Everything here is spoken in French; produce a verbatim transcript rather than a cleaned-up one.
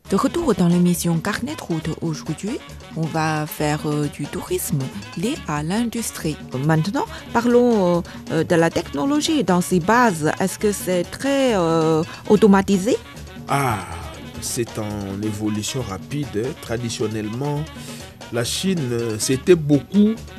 De retour dans l'émission Carnet de route aujourd'hui, on va faire euh, du tourisme lié à l'industrie. Maintenant, parlons euh, de la technologie dans ses bases. Est-ce que c'est très euh, automatisé? Ah, c'est en évolution rapide. Traditionnellement, la Chine, c'était beaucoup